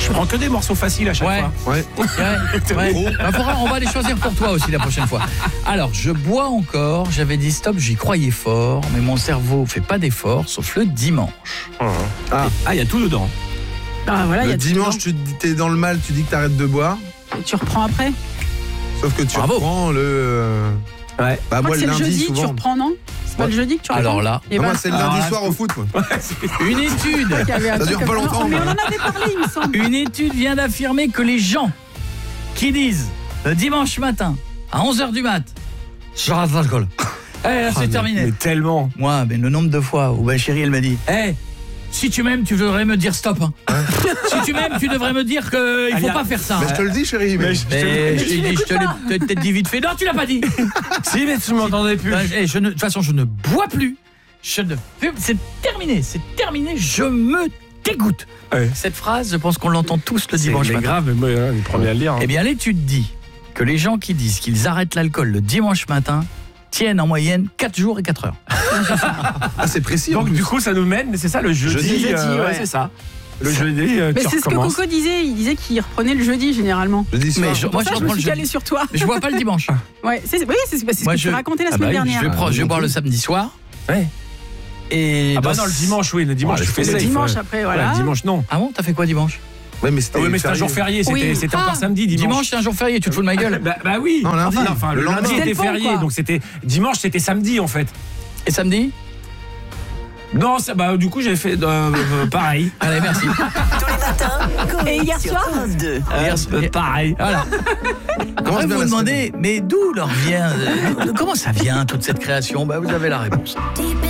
Je prends que des morceaux faciles à chaque fois. Ouais. On va les choisir pour toi aussi la prochaine fois. Alors, je bois encore, j'avais dit stop, j'y croyais fort, mais mon cerveau fait pas d'effort, sauf le dimanche. Il y a tout dedans. Ah, voilà, Le dimanche, tu t'es dans le mal, tu dis que t'arrêtes de boire. Et tu reprends après. Sauf que tu reprends le... Ouais. Bah moi c'est le lundi jeudi souvent. que tu reprends, non? C'est pas le jeudi que tu reprends? Alors là, Et moi c'est le lundi soir au foot. une étude Ça dure pas longtemps. Mais on en avait parlé, il me semble. Une étude vient d'affirmer que les gens qui disent le dimanche matin à 11h du mat, j'arrête l'alcool. Là, c'est terminé. Mais tellement. Moi, mais le nombre de fois où ma chérie, elle m'a dit si tu m'aimes, tu devrais me dire stop. Si tu m'aimes, tu devrais me dire qu'il faut pas faire ça. Mais je te le dis, chérie. Mais je te l'ai peut-être dit vite fait. Non, tu l'as pas dit. Si, mais tu m'entendais plus. De toute façon, je ne bois plus. C'est terminé, je me dégoûte. Ouais. Cette phrase, je pense qu'on l'entend tous le dimanche C'est matin. grave, mais moi, on est premier à le lire. Eh bien, l'étude dit que les gens qui disent qu'ils arrêtent l'alcool le dimanche matin tiennent en moyenne 4 jours et 4 heures. c'est précis. Donc du coup, ça nous mène, mais c'est ça le jeudi. ouais. C'est ça. Le jeudi, Mais tu c'est ce que recommences. Coco disait, il disait qu'il reprenait le jeudi généralement. Jeudi soir. Mais Moi, je me suis calée sur toi. Mais je bois pas le dimanche. Ouais, c'est ce que tu racontais la semaine dernière. Je vais boire le samedi soir. Ouais. Et non, le dimanche, oui, le dimanche, tu fais le safe. dimanche après, voilà. Le dimanche, non. Ah bon, t'as fait quoi dimanche? Ouais, mais c'était un jour férié, c'était encore samedi, dimanche. Dimanche, c'est un jour férié, tu te fous de ma gueule. Bah oui. Non, lundi. Enfin, le lundi C'était était le pont, férié, quoi. donc dimanche, c'était samedi en fait. Et samedi? Non, du coup, j'ai fait pareil. Allez, merci. Tous les matins, Et hier sur soir France 2. Pareil. Voilà. Commence Après, bien vous la demandez, mais d'où leur vient comment ça vient toute cette création? Vous avez la réponse. Deep